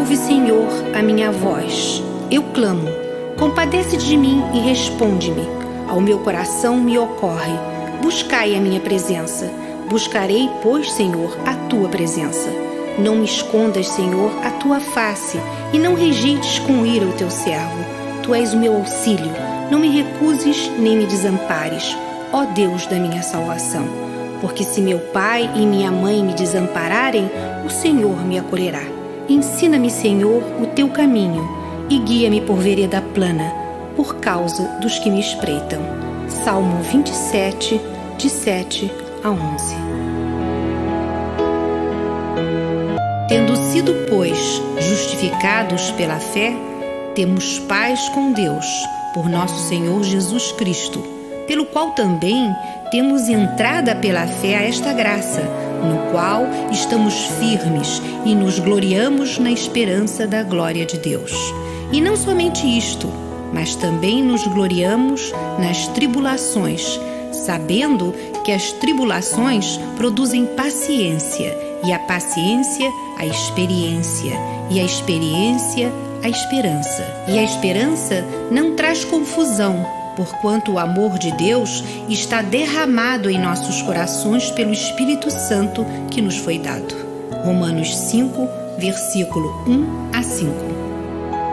Ouve, Senhor, a minha voz. Eu clamo. Compadece de mim e responde-me. Ao meu coração me ocorre. Buscai a minha presença. Buscarei, pois, Senhor, a tua presença. Não me escondas, Senhor, a tua face, e não rejeites com ira o teu servo. Tu és o meu auxílio. Não me recuses nem me desampares, ó Deus da minha salvação. Porque se meu pai e minha mãe me desampararem, o Senhor me acolherá. Ensina-me, Senhor, o teu caminho, e guia-me por vereda plana, por causa dos que me espreitam. Salmo 27, de 7 a 11. Tendo sido, pois, justificados pela fé, temos paz com Deus, por nosso Senhor Jesus Cristo, pelo qual também temos entrada pela fé a esta graça, no qual estamos firmes e nos gloriamos na esperança da glória de Deus. E não somente isto, mas também nos gloriamos nas tribulações, sabendo que as tribulações produzem paciência, e a paciência, a experiência, e a experiência, a esperança. E a esperança não traz confusão, porquanto o amor de Deus está derramado em nossos corações pelo Espírito Santo que nos foi dado. Romanos 5, versículo 1 a 5.